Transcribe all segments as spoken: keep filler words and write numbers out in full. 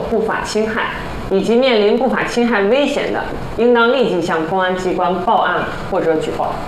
不法侵害，以及面临不法侵害危险的，应当立即向公安机关报案或者举报。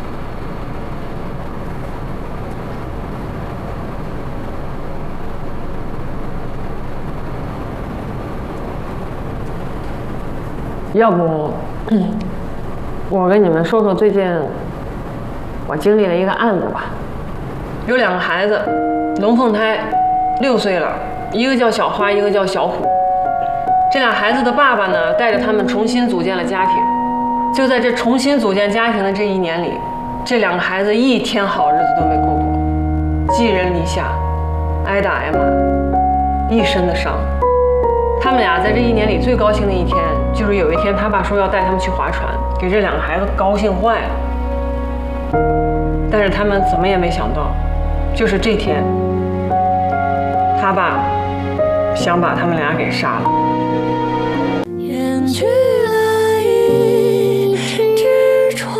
要不，我跟你们说说最近我经历了一个案子吧。有两个孩子，龙凤胎，六岁了，一个叫小花，一个叫小虎。这俩孩子的爸爸呢，带着他们重新组建了家庭。就在这重新组建家庭的这一年里，这两个孩子一天好日子都没过过，寄人篱下，挨打挨骂，一身的伤。他们俩在这一年里最高兴的一天，就是有一天他爸说要带他们去划船，给这两个孩子高兴坏了。但是他们怎么也没想到，就是这天，他爸想把他们俩给杀了。 远去了一只船。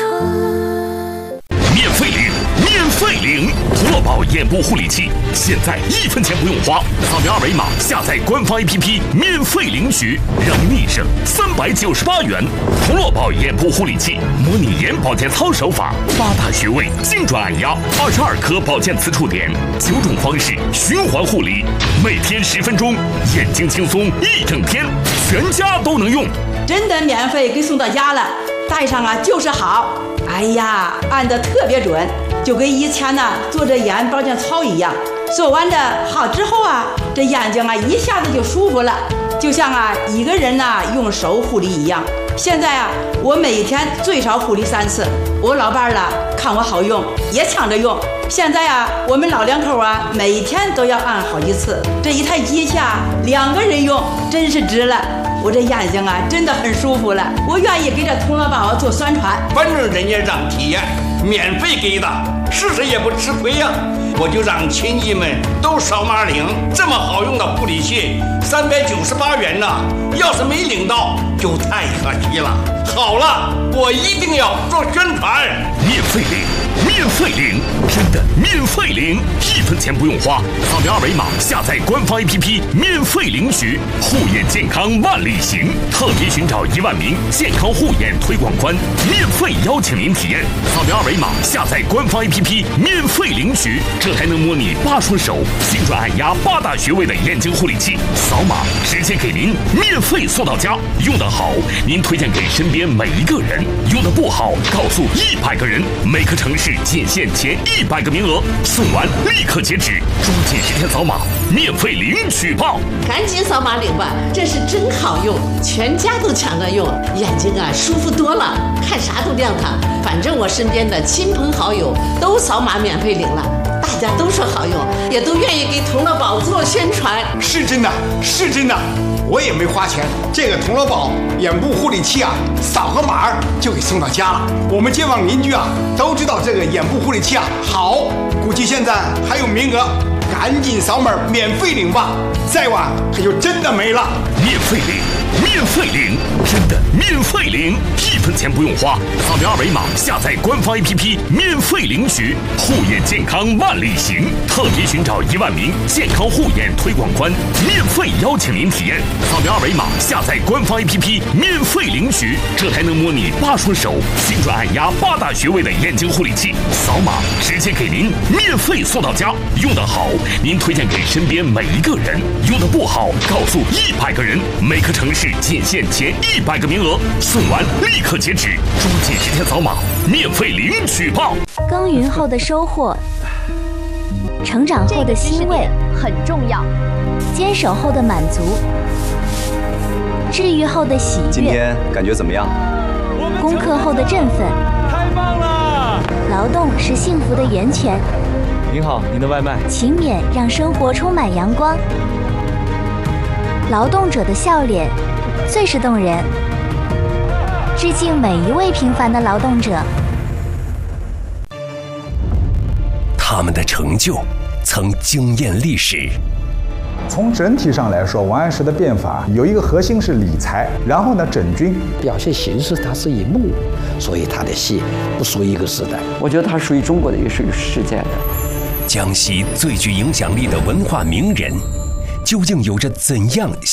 免费领，免费领，童乐宝眼部护理器，现在一分钱不用花，扫描二维码下载官方 A P P 免费领取，让你省三百九十八元。童乐宝眼部护理器，模拟眼保健操手法，八大穴位精准按压，二十二颗保健磁触点，九种方式循环护理，每天十分钟，眼睛轻松一整天，全家都能用。 真的免费给送到家了，戴上啊就是好。哎呀，按得特别准，就跟以前呢做这眼保健操一样。做完的好之后啊，这眼睛啊一下子就舒服了，就像啊一个人呐用手护理一样。现在啊，我每天最少护理三次。我老伴儿啦看我好用，也抢着用。现在啊，我们老两口啊每天都要按好几次。这一台机器啊，两个人用真是值了。我这眼睛啊真的很舒服了，我愿意给这童乐宝做宣传。 反正人家让体验，免费给的，试试也不吃亏呀。我就让亲戚们都扫码领，这么好用的护理器，三百九十八元呢。要是没领到，就太可惜了。好了，我一定要做宣传。 免费领，免费领，真的免费领，一分钱不用花，扫描二维码下载官方 A P P 免费领取，护眼健康万里行，特别寻找一万名健康护眼推广官，免费邀请您体验，扫描二维码下载官方 A P P 免费领取，这还能模拟八双手精准按压八大穴位的眼睛护理器，扫码直接给您免费送到家，用得好您推荐给身边每一个人，用得不好告诉一百个人，每个城市仅限前一百个名额，送完立刻截止，抓紧时间扫码免费领取吧！ 赶紧扫码领吧，这是真好用，全家都抢着用，眼睛啊舒服多了，看啥都亮堂。反正我身边的亲朋好友都扫码免费领了，大家都说好用，也都愿意给童乐宝做宣传。 是真的，是真的，我也没花钱，这个童乐宝眼部护理器啊，扫个码就给送到家了。我们街坊邻居啊都知道这个眼部护理器啊好，估计现在还有名额，赶紧扫码免费领吧，再晚它就真的没了。 免费领，免费领，真的免费领，一分钱不用花，扫描二维码下载官方 A P P 免费领取，护眼健康万里行，特别寻找一万名健康护眼推广官，免费邀请您体验，扫描二维码下载官方 A P P 免费领取，这还能模拟八双手精准按压八大穴位的眼睛护理器，扫码直接给您免费送到家，用得好您推荐给身边每一个人，用得不好告诉一百个人，每个城市仅限前一百个名额，送完立刻截止，抓紧时间扫码免费领取吧！ 耕耘后的收获，成长后的欣慰很重要， 坚守后的满足，治愈后的喜悦。 今天感觉怎么样？ 攻克后的振奋。 太棒了！ 劳动是幸福的源泉。 您好，您的外卖。 勤勉让生活充满阳光。劳动者的笑脸最是动人。致敬每一位平凡的劳动者。 他们的成就曾惊艳历史。 从整体上来说，王安石的变法有一个核心是理财，然后呢整军。 表现形式它是一幕，所以他的戏不属于一个时代。 我觉得它属于中国的，也属于世界的。 江西最具影响力的文化名人，究竟有着怎样